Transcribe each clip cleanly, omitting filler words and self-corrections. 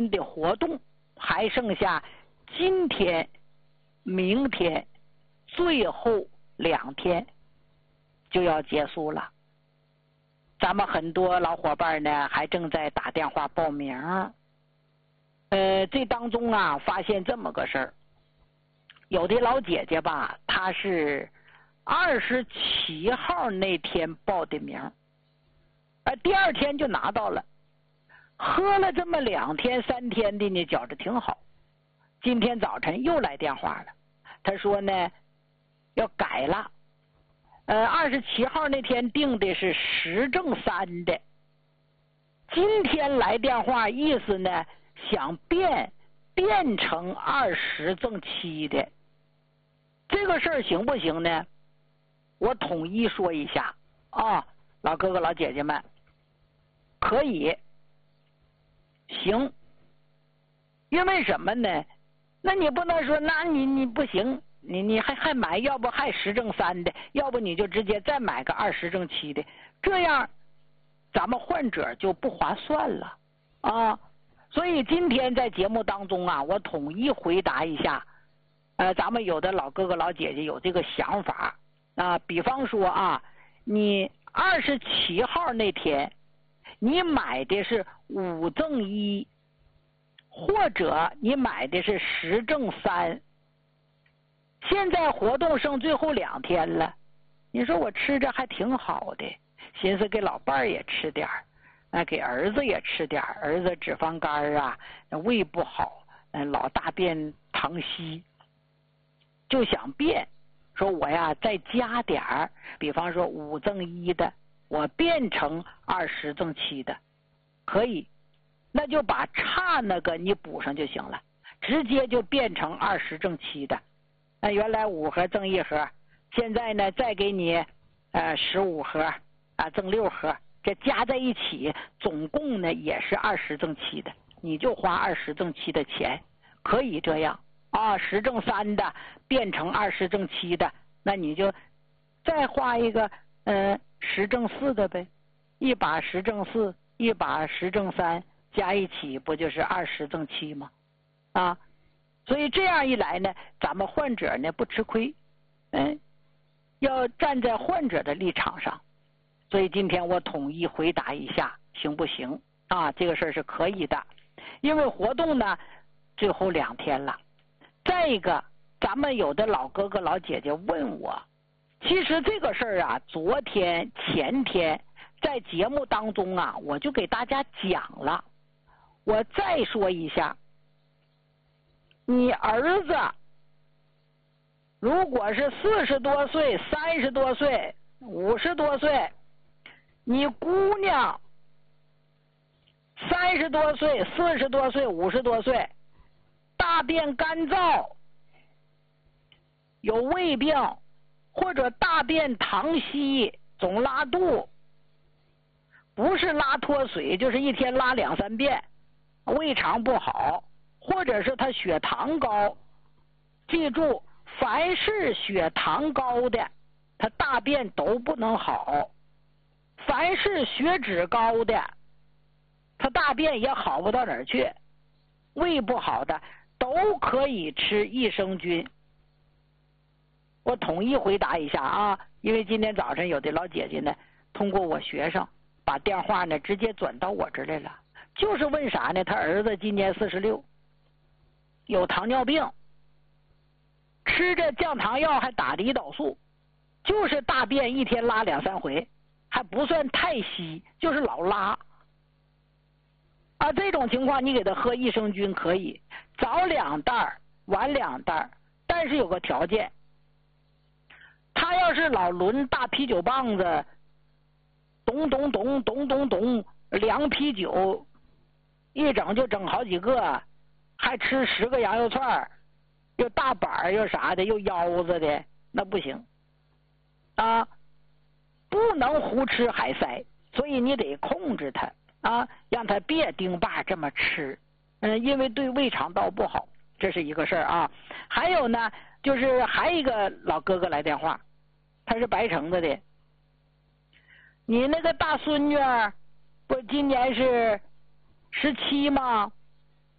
天的活动还剩下今天、明天最后2天就要结束了。咱们很多老伙伴呢还正在打电话报名。这当中啊发现这么个事儿，有的老姐姐吧，她是27号那天报的名，第2天就拿到了，喝了这么2天3天的呢，觉着挺好。今天早晨又来电话了，他说呢要改了，27号那天定的是10正3的，今天来电话意思呢想变成20正7的。这个事儿行不行呢？我统一说一下啊，老哥哥老姐姐们，可以行。因为什么呢？那你不能说那你不行，你还买，要不还10正3的，要不你就直接再买个20正7的，这样咱们患者就不划算了啊。所以今天在节目当中啊，我统一回答一下咱们有的老哥哥老姐姐有这个想法啊，比方说啊，你27号那天你买的是5正1，或者你买的是10正3，现在活动剩最后2天了，你说我吃着还挺好的，寻思给老伴儿也吃点儿，给儿子也吃点儿，儿子脂肪肝啊，胃不好，老大便溏稀，就想变，说我呀再加点儿，比方说5正1的，我变成20正7的，可以，那就把差那个你补上就行了，直接就变成20正7的。那原来5盒赠1盒，现在呢再给你15盒赠6盒，这加在一起总共呢也是20正7的，你就花20正7的钱，可以这样啊。10正3的变成20正7的，那你就再花一个10正4的呗，一把10正4，一把10正3，加一起不就是20正7吗？啊，所以这样一来呢，咱们患者呢不吃亏，要站在患者的立场上。所以今天我统一回答一下，行不行啊？这个事儿是可以的，因为活动呢最后2天了。再一个，咱们有的老哥哥老姐姐问我，其实这个事儿啊，昨天前天在节目当中啊，我就给大家讲了。我再说一下，你儿子如果是40多岁、30多岁、50多岁，你姑娘30多岁、40多岁、50多岁，大便干燥，有胃病，或者大便溏稀，总拉肚，不是拉脱水就是一天拉2、3遍，胃肠不好，或者是他血糖高。记住，凡是血糖高的，他大便都不能好；凡是血脂高的，他大便也好不到哪儿去。胃不好的都可以吃益生菌。我统一回答一下啊，因为今天早晨有的老姐姐呢，通过我学生把电话呢直接转到我这儿来了，就是问啥呢？他儿子今年46，有糖尿病，吃着降糖药还打胰岛素，就是大便一天拉2、3回，还不算太稀，就是老拉。这种情况你给他喝益生菌可以，早2袋晚2袋，但是有个条件，他要是老抡大啤酒棒子，咚咚咚咚咚咚凉啤酒，一整就整好几个，还吃10个羊肉串，又大板又啥的，又腰子的，那不行啊，不能胡吃海塞，所以你得控制他啊，让他别丁霸这么吃，因为对胃肠道不好，这是一个事儿啊。还有呢，就是还一个老哥哥来电话，他是白城子的，你那个大孙女不今年是17吗？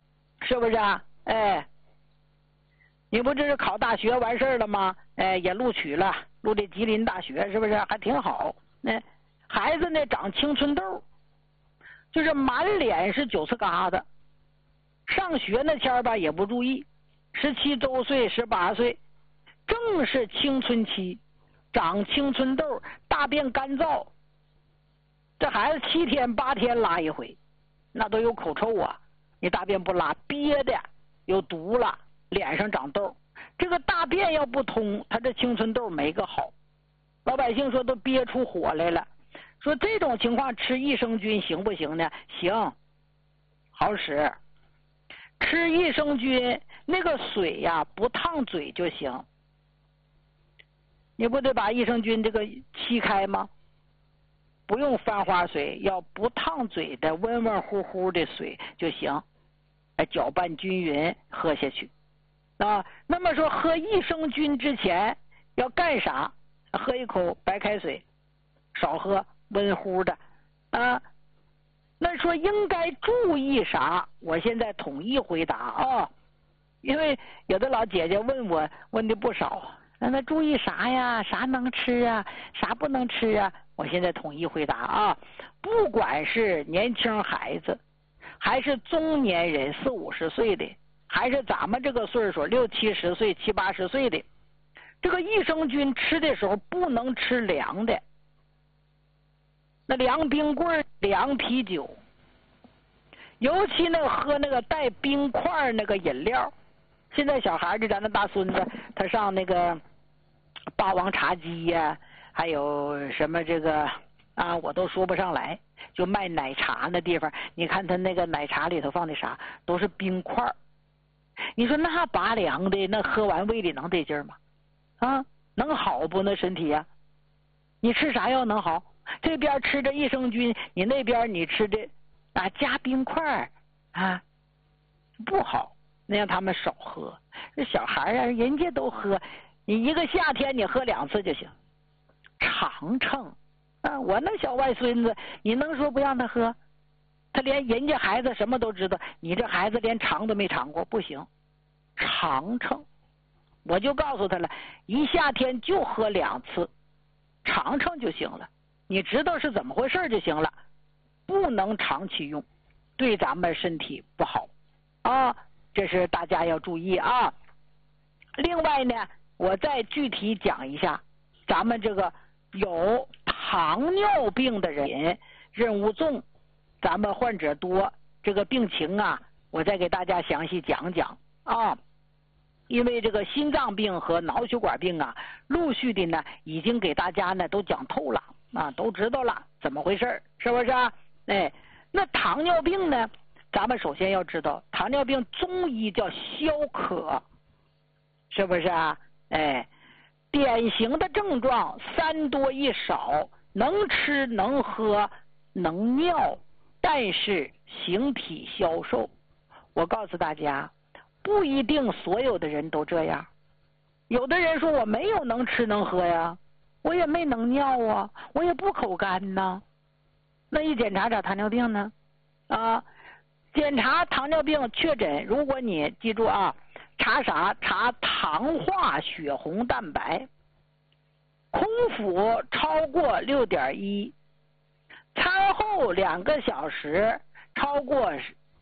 是不是啊？哎，你不这是考大学完事儿了吗？哎，也录取了，录这吉林大学，是不是还挺好？那孩子呢长青春痘，就是满脸是9次疙瘩。上学那前儿吧也不注意，17周岁、18岁，正是青春期，长青春痘，大便干燥。这孩子7天8天拉一回，那都有口臭啊！你大便不拉，憋的有毒了，脸上长痘。这个大便要不通，他这青春痘没个好。老百姓说都憋出火来了，说这种情况吃益生菌行不行呢？行，好使。吃益生菌那个水呀，不烫嘴就行。你不得把益生菌这个沏开吗？不用翻花水，要不烫嘴的温温乎乎的水就行。搅拌均匀喝下去啊。那么说喝益生菌之前要干啥？喝一口白开水，少喝，温乎的啊。那说应该注意啥？我现在统一回答啊，因为有的老姐姐问我问的不少，那注意啥呀？啥能吃啊？啥不能吃啊？我现在统一回答啊，不管是年轻孩子，还是中年人40、50岁的，还是咱们这个岁数60、70岁、70、80岁的，这个益生菌吃的时候不能吃凉的。那凉冰棍、凉啤酒，尤其那个喝那个带冰块那个饮料。现在小孩子，咱那大孙子，他上那个霸王茶姬呀，还有什么这个啊，我都说不上来。就卖奶茶那地方，你看他那个奶茶里头放的啥，都是冰块。你说那拔凉的，那喝完胃里能得劲儿吗？啊，能好不？那身体呀，你吃啥药能好？这边吃着益生菌，你那边你吃的啊加冰块啊，不好。那让他们少喝。这小孩啊，人家都喝，你一个夏天你喝2次就行，尝尝啊。我那小外孙子，你能说不让他喝？他连人家孩子什么都知道，你这孩子连尝都没尝过，不行，尝尝。我就告诉他了，一夏天就喝2次，尝尝就行了。你知道是怎么回事就行了，不能长期用，对咱们身体不好啊。这是大家要注意啊。另外呢，我再具体讲一下，咱们这个有糖尿病的人任务重，咱们患者多，这个病情啊，我再给大家详细讲讲啊。因为这个心脏病和脑血管病啊，陆续的呢，已经给大家呢都讲透了啊，都知道了怎么回事，是不是啊？哎，那糖尿病呢，咱们首先要知道，糖尿病中医叫消渴，是不是啊？哎，典型的症状3多1少，能吃能喝能尿，但是形体消瘦。我告诉大家，不一定所有的人都这样。有的人说我没有能吃能喝呀，我也没能尿啊，我也不口干呐。那一检查找糖尿病呢？啊，检查糖尿病确诊，如果你记住啊，查啥？查糖化血红蛋白，空腹超过6.1，餐后2个小时超过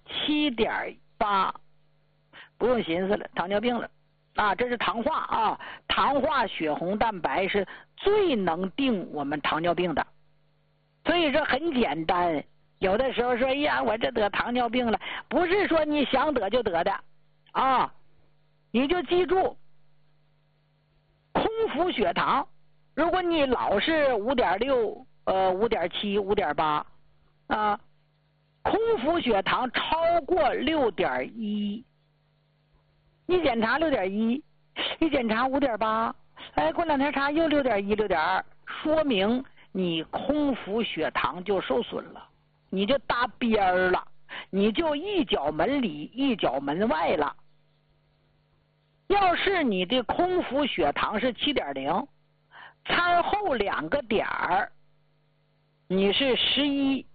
7.8，不用寻思了，糖尿病了啊！这是糖化啊，糖化血红蛋白是最能定我们糖尿病的，所以说很简单。有的时候说，哎呀，我这得糖尿病了，不是说你想得就得的啊！你就记住，空腹血糖，如果你老是5.6、5.7、5.8啊，空腹血糖超过6.1，一检查6.1，一检查5.8，哎，过2天查又6.1、6.2，说明你空腹血糖就受损了。你就搭边儿了，你就一脚门里一脚门外了。要是你的空腹血糖是7.0，餐后2个点儿，你是11